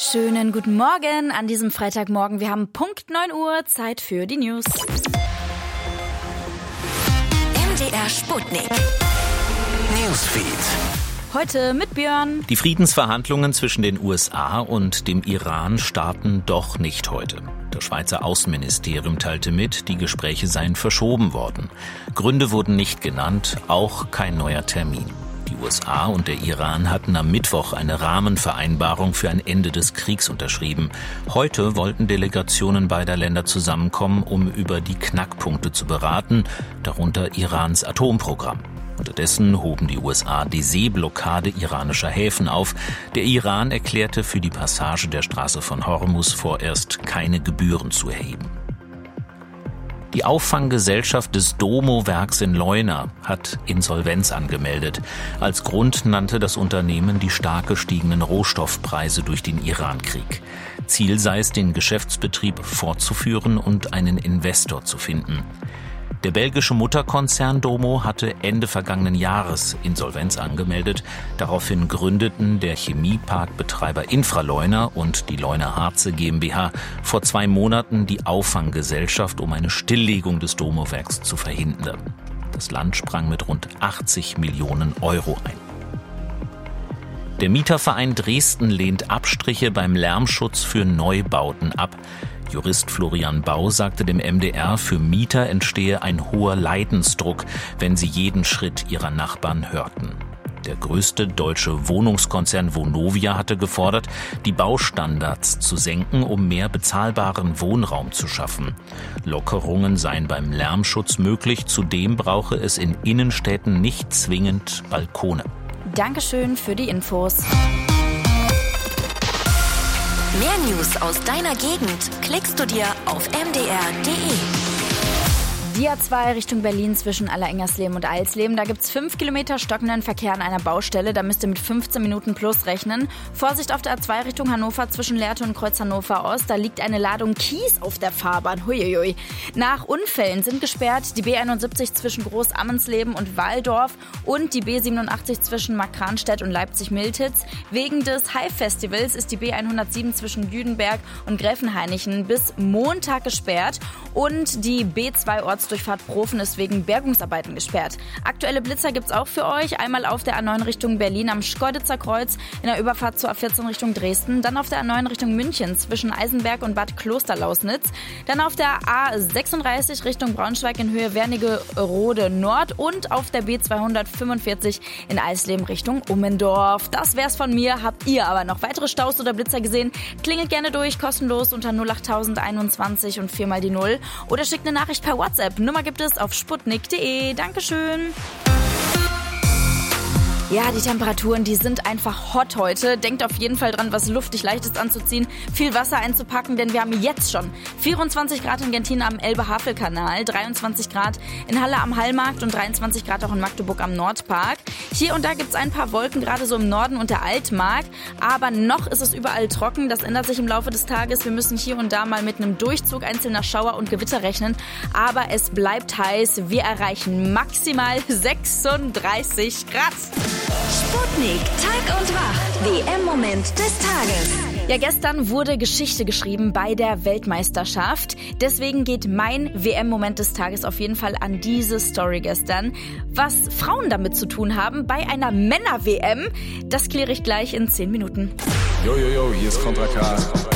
Schönen guten Morgen an diesem Freitagmorgen. Wir haben Punkt 9 Uhr, Zeit für die News. MDR Sputnik. Newsfeed. Heute mit Björn. Die Friedensverhandlungen zwischen den USA und dem Iran starten doch nicht heute. Das Schweizer Außenministerium teilte mit, die Gespräche seien verschoben worden. Gründe wurden nicht genannt, auch kein neuer Termin. Die USA und der Iran hatten am Mittwoch eine Rahmenvereinbarung für ein Ende des Kriegs unterschrieben. Heute wollten Delegationen beider Länder zusammenkommen, um über die Knackpunkte zu beraten, darunter Irans Atomprogramm. Unterdessen hoben die USA die Seeblockade iranischer Häfen auf. Der Iran erklärte für die Passage der Straße von Hormuz vorerst keine Gebühren zu erheben. Die Auffanggesellschaft des Domo-Werks in Leuna hat Insolvenz angemeldet. Als Grund nannte das Unternehmen die stark gestiegenen Rohstoffpreise durch den Irankrieg. Ziel sei es, den Geschäftsbetrieb fortzuführen und einen Investor zu finden. Der belgische Mutterkonzern Domo hatte Ende vergangenen Jahres Insolvenz angemeldet. Daraufhin gründeten der Chemieparkbetreiber Infraleuna und die Leuna Harze GmbH vor 2 Monaten die Auffanggesellschaft, um eine Stilllegung des Domo-Werks zu verhindern. Das Land sprang mit rund 80 Millionen Euro ein. Der Mieterverein Dresden lehnt Abstriche beim Lärmschutz für Neubauten ab. Jurist Florian Bau sagte dem MDR, für Mieter entstehe ein hoher Leidensdruck, wenn sie jeden Schritt ihrer Nachbarn hörten. Der größte deutsche Wohnungskonzern Vonovia hatte gefordert, die Baustandards zu senken, um mehr bezahlbaren Wohnraum zu schaffen. Lockerungen seien beim Lärmschutz möglich, zudem brauche es in Innenstädten nicht zwingend Balkone. Dankeschön für die Infos. Mehr News aus deiner Gegend klickst du dir auf mdr.de. Die A2 Richtung Berlin zwischen Allerengersleben und Eilsleben. Da gibt's 5 Kilometer stockenden Verkehr an einer Baustelle. Da müsst ihr mit 15 Minuten plus rechnen. Vorsicht auf der A2 Richtung Hannover zwischen Lehrte und Kreuz Hannover Ost. Da liegt eine Ladung Kies auf der Fahrbahn. Huiuiui. Nach Unfällen sind gesperrt die B71 zwischen Großammensleben und Walldorf und die B87 zwischen Markranstädt und Leipzig-Miltitz. Wegen des Hive-Festivals ist die B107 zwischen Jüdenberg und Gräfenhainichen bis Montag gesperrt und die B2 Ortsdurchfahrt Profen ist wegen Bergungsarbeiten gesperrt. Aktuelle Blitzer gibt's auch für euch. Einmal auf der A9 Richtung Berlin am Schkeuditzer Kreuz in der Überfahrt zur A14 Richtung Dresden. Dann auf der A9 Richtung München zwischen Eisenberg und Bad Klosterlausnitz. Dann auf der A36 Richtung Braunschweig in Höhe Wernigerode Nord und auf der B245 in Eisleben Richtung Ummendorf. Das wär's von mir. Habt ihr aber noch weitere Staus oder Blitzer gesehen? Klingelt gerne durch, kostenlos unter 08021 und 4 mal die 0 oder schickt eine Nachricht per WhatsApp. Nummer gibt es auf sputnik.de. Dankeschön. Ja, die Temperaturen, die sind einfach hot heute. Denkt auf jeden Fall dran, was luftig Leichtes anzuziehen, viel Wasser einzupacken, denn wir haben jetzt schon 24 Grad in Gentin am Elbe-Havel-Kanal, 23 Grad in Halle am Hallmarkt und 23 Grad auch in Magdeburg am Nordpark. Hier und da gibt's ein paar Wolken, gerade so im Norden und der Altmark, aber noch ist es überall trocken. Das ändert sich im Laufe des Tages. Wir müssen hier und da mal mit einem Durchzug einzelner Schauer und Gewitter rechnen, aber es bleibt heiß. Wir erreichen maximal 36 Grad. Sputnik, Tag und Wach. WM-Moment des Tages. Ja, gestern wurde Geschichte geschrieben bei der Weltmeisterschaft. Deswegen geht mein WM-Moment des Tages auf jeden Fall an diese Story gestern. Was Frauen damit zu tun haben bei einer Männer-WM, das kläre ich gleich in 10 Minuten. Yo, hier ist Contra K.